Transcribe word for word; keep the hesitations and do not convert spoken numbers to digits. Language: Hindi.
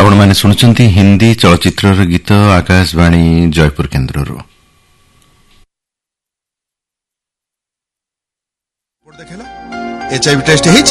आपण माने सुनुचंती हिंदी चलचित्रर गीत आकाशवाणी जयपुर केन्द्रରୁ। HIV test